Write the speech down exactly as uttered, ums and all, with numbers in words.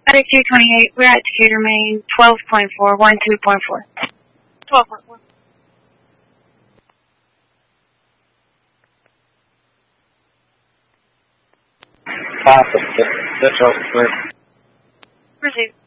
Latitude twenty-eight, we're at Decatur, Maine, twelve point four, one two point four. twelve point four. Awesome. That's all clear. Proceed.